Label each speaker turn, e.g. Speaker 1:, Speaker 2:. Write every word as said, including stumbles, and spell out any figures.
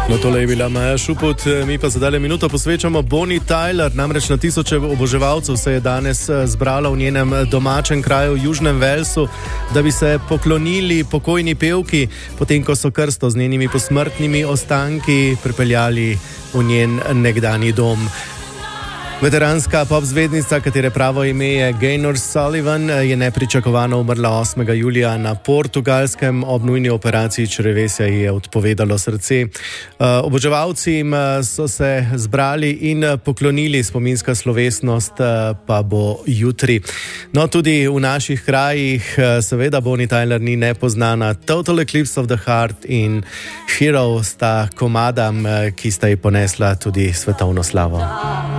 Speaker 1: No, tole je bila Maja Šuput, mi pa zadale minuto posvečamo Bonnie Tyler. Namreč na tisoče oboževalcev se je danes zbralo v njenem domačem kraju v Južnem Walesu, da bi se poklonili pokojni pevki, potem ko so krsto z njenimi posmrtnimi ostanki pripeljali v njen nekdani dom. Veteranska pop zvezdnica, katere pravo ime je Gaynor Sullivan, je nepričakovano umrla osmega julija na Portugalskem. Ob nujni operaciji črevesja ji je odpovedalo srce. Oboževalci so se zbrali in poklonili, spominska slovesnost pa bo jutri. No, tudi v naših krajih seveda Bonnie Tyler ni nepoznana. Total Eclipse of the Heart in Hero sta komadam, ki sta ji ponesla tudi svetovno slavo.